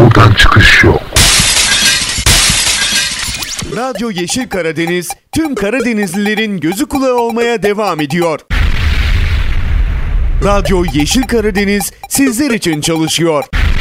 Buradan çıkış yok. Radyo Yeşil Karadeniz, tüm Karadenizlilerin gözü kulağı olmaya devam ediyor. Radyo Yeşil Karadeniz sizler için çalışıyor.